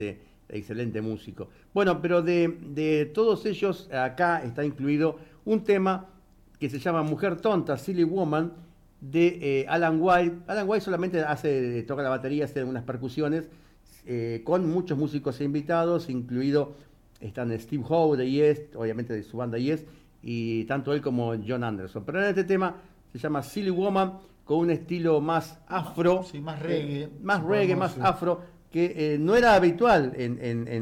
excelente músico. Bueno, pero de todos ellos, acá está incluido un tema que se llama Mujer Tonta, Silly Woman, de Alan White. Alan White solamente toca la batería, hace unas percusiones, con muchos músicos invitados, incluido están Steve Howe de Yes, obviamente de su banda Yes, y tanto él como John Anderson. Pero en este tema se llama Silly Woman, con un estilo más afro, Sí, más reggae. más reggae, más afro, que no era habitual en